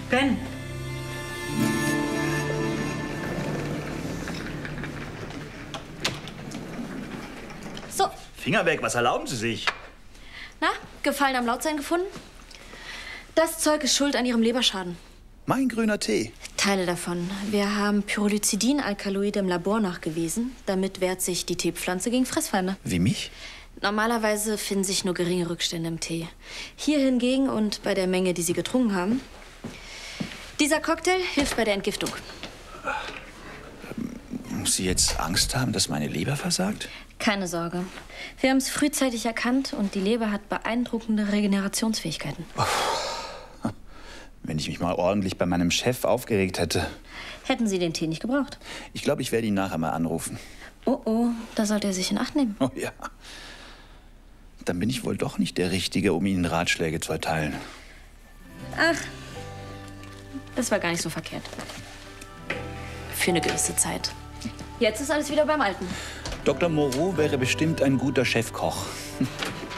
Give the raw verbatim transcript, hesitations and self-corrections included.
Ben. So. Finger weg, was erlauben Sie sich? Na, Gefallen am Lautsein gefunden? Das Zeug ist schuld an Ihrem Leberschaden. Mein grüner Tee. Teile davon. Wir haben Pyrrolizidin-Alkaloide im Labor nachgewiesen. Damit wehrt sich die Teepflanze gegen Fressfeinde. Wie mich? Normalerweise finden sich nur geringe Rückstände im Tee. Hier hingegen und bei der Menge, die Sie getrunken haben, dieser Cocktail hilft bei der Entgiftung. Muss sie jetzt Angst haben, dass meine Leber versagt? Keine Sorge. Wir haben es frühzeitig erkannt und die Leber hat beeindruckende Regenerationsfähigkeiten. Wenn ich mich mal ordentlich bei meinem Chef aufgeregt hätte. Hätten Sie den Tee nicht gebraucht? Ich glaube, ich werde ihn nachher mal anrufen. Oh, oh, da sollte er sich in Acht nehmen. Oh ja. Dann bin ich wohl doch nicht der Richtige, um Ihnen Ratschläge zu erteilen. Ach, das war gar nicht so verkehrt. Für eine gewisse Zeit. Jetzt ist alles wieder beim Alten. Doktor Moreau wäre bestimmt ein guter Chefkoch.